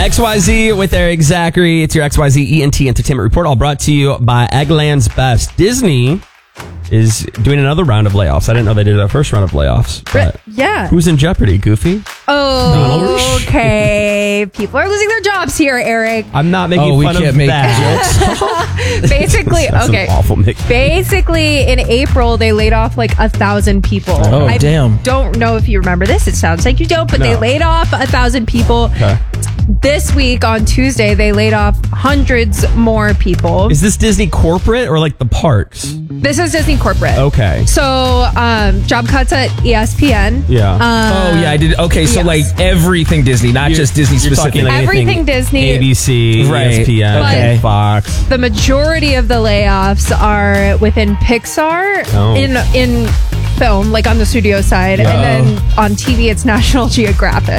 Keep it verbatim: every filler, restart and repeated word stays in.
X Y Z with Eric Zachary. It's your X Y Z E N T Entertainment Report, all brought to you by Eggland's Best. Disney is doing another round of layoffs. I didn't know they did a first round of layoffs. But yeah. Who's in jeopardy, Goofy? Oh, okay. People are losing their jobs here, Eric. I'm not making oh, we fun can't of make that. jokes. Basically, That's okay. an awful mix. Basically, in April, they laid off like a thousand people. Oh, I damn. don't know if you remember this. It sounds like you don't, but No. they laid off a thousand people. Okay. This week on Tuesday, they laid off hundreds more people. Is this Disney corporate or like the parks? This is Disney corporate. Okay. So, um, job cuts at E S P N. Yeah. Um, Oh, yeah, I did. Okay, so yes. like everything Disney, not You're- just Disney you're talking specific. like Everything anything Disney. A B C, Right. E S P N, Okay. Fox. The majority of the layoffs are within Pixar Oh. in in film, like on the studio side, Yeah. and then on T V, it's National Geographic.